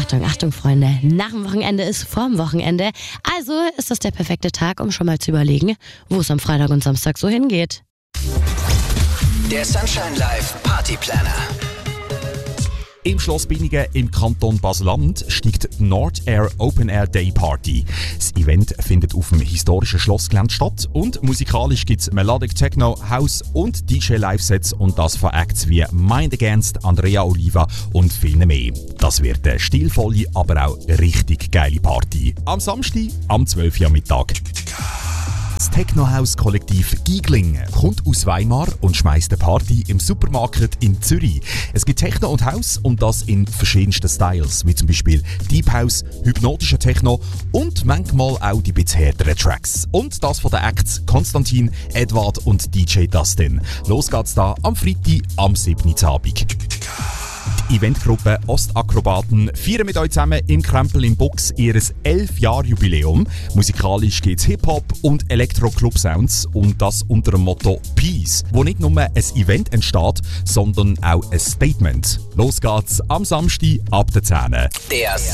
Achtung, Freunde. Nach dem Wochenende ist vorm Wochenende. Also ist das der perfekte Tag, um schon mal zu überlegen, wo es am Freitag und Samstag so hingeht. Der Sunshine Live Partyplaner. Im Schloss Binningen im Kanton Basel-Land steigt die Nord Air Open Air Day Party. Das Event findet auf dem historischen Schlossgelände statt und musikalisch gibt es Melodic Techno, House und DJ-Live-Sets und das von Acts wie Mind Against, Andrea Oliva und vielen mehr. Das wird eine stilvolle, aber auch richtig geile Party. Am Samstag, am 12 Uhr Mittag. Das Techno-House-Kollektiv Giegling kommt aus Weimar und schmeißt eine Party im Supermarkt in Zürich. Es gibt Techno und House und das in verschiedensten Styles, wie zum Beispiel Deep House, hypnotischer Techno und manchmal auch die bisschen härteren Tracks. Und das von den Acts Konstantin, Edward und DJ Dustin. Los geht's da am Freitag am 7. Abend. Die Eventgruppe Ostakrobaten feiern mit euch zusammen im Krempel im Box ihr 11-Jahr-Jubiläum. Musikalisch gibt es Hip-Hop und Elektro-Club-Sounds und das unter dem Motto Peace, wo nicht nur ein Event entsteht, sondern auch ein Statement. Los geht's am Samstag ab der 10. Der